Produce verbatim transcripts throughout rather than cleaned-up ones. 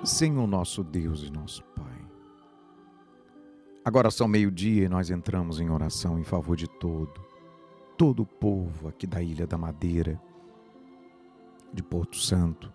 Senhor nosso Deus e nosso Pai, agora são meio-dia e nós entramos em oração em favor de todo, todo o povo aqui da Ilha da Madeira, de Porto Santo.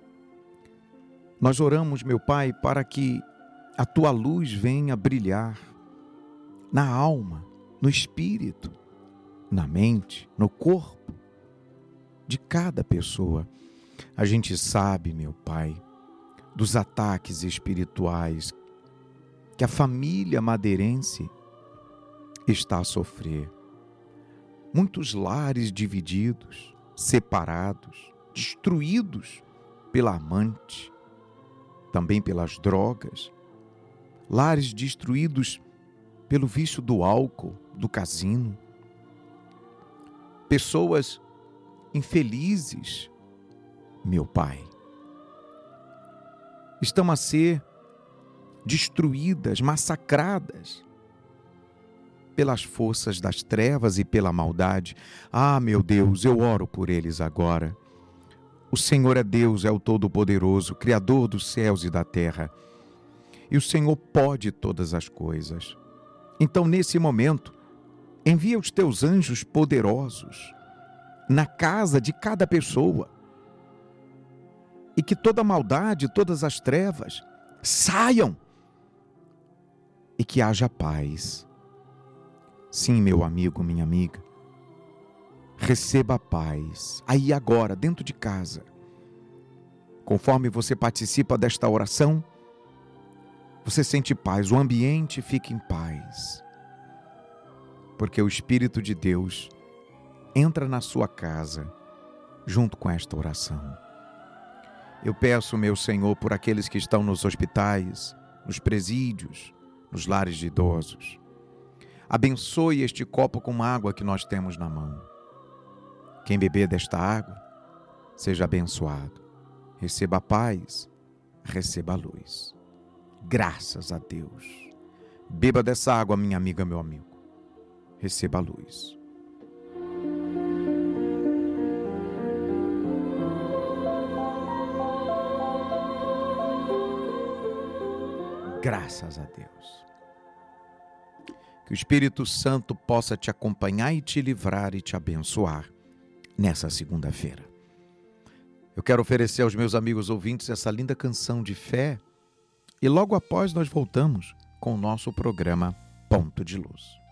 Nós oramos, meu Pai, para que a Tua luz venha brilhar na alma, no espírito, na mente, no corpo de cada pessoa. A gente sabe, meu Pai, dos ataques espirituais que a família madeirense está a sofrer. Muitos lares divididos, separados, destruídos pela amante, também pelas drogas, lares destruídos pelo vício do álcool, do casino, pessoas infelizes, meu Pai, estão a ser destruídas, massacradas pelas forças das trevas e pela maldade. Ah, meu Deus, eu oro por eles agora. O Senhor é Deus, é o Todo-Poderoso, Criador dos céus e da terra. E o Senhor pode todas as coisas. Então, nesse momento, envia os teus anjos poderosos na casa de cada pessoa, e que toda maldade, todas as trevas saiam e que haja paz. Sim, meu amigo, minha amiga, receba a paz aí agora, dentro de casa. Conforme você participa desta oração, você sente paz, o ambiente fica em paz, porque o Espírito de Deus entra na sua casa junto com esta oração. Eu peço, meu Senhor, por aqueles que estão nos hospitais, nos presídios, nos lares de idosos. Abençoe este copo com água que nós temos na mão. Quem beber desta água, seja abençoado. Receba a paz, receba a luz. Graças a Deus. Beba dessa água, minha amiga, meu amigo. Receba a luz. Graças a Deus. Que o Espírito Santo possa te acompanhar e te livrar e te abençoar nessa segunda-feira. Eu quero oferecer aos meus amigos ouvintes essa linda canção de fé e logo após nós voltamos com o nosso programa Ponto de Luz.